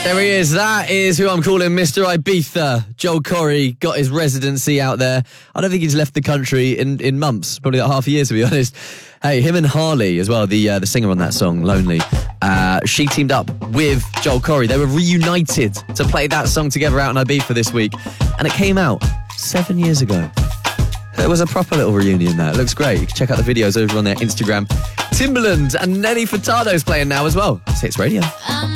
There he is. That is who I'm calling Mr. Ibiza. Joel Corry got his residency out there. I don't think he's left the country in months, probably like half a year to be honest. Hey, him and Harley as well, the singer on that song, Lonely. She teamed up with Joel Corry. They were reunited to play that song together out in Ibiza this week. And it came out 7 years ago. It was a proper little reunion there. It looks great. You can check out the videos over on their Instagram. Timbaland and Nelly Furtado's playing now as well. It's Hits Radio.